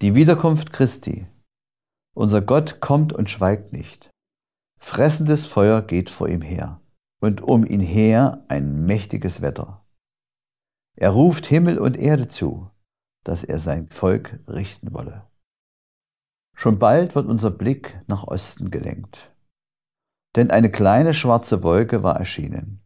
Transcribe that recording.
Die Wiederkunft Christi. Unser Gott kommt und schweigt nicht. Fressendes Feuer geht vor ihm her und um ihn her ein mächtiges Wetter. Er ruft Himmel und Erde zu, dass er sein Volk richten wolle. Schon bald wird unser Blick nach Osten gelenkt. Denn eine kleine schwarze Wolke war erschienen.